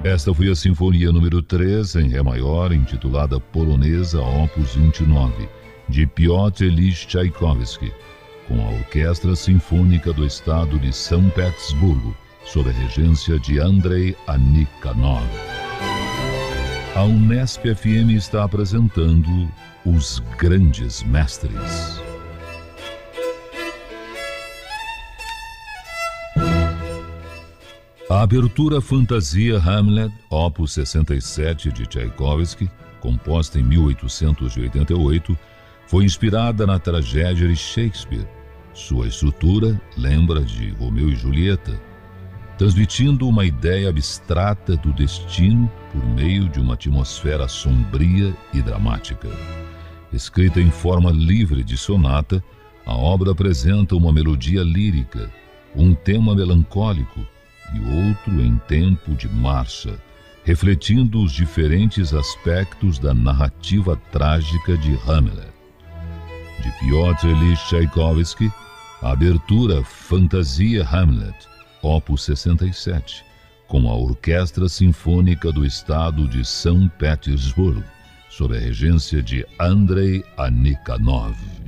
Esta foi a Sinfonia número 3 em Ré maior, intitulada Polonesa Opus 29, de Piotr Ilyich Tchaikovsky, com a Orquestra Sinfônica do Estado de São Petersburgo, sob a regência de Andrei Anikanov. A Unesp FM está apresentando Os Grandes Mestres. A abertura Fantasia Hamlet, Opus 67 de Tchaikovsky, composta em 1888, foi inspirada na tragédia de Shakespeare. Sua estrutura lembra de Romeu e Julieta, transmitindo uma ideia abstrata do destino por meio de uma atmosfera sombria e dramática. Escrita em forma livre de sonata, a obra apresenta uma melodia lírica, um tema melancólico e outro em tempo de marcha, refletindo os diferentes aspectos da narrativa trágica de Hamlet. De Piotr Ilyich Tchaikovsky, a abertura Fantasia Hamlet, Opus 67, com a Orquestra Sinfônica do Estado de São Petersburgo, sob a regência de Andrei Anikanov.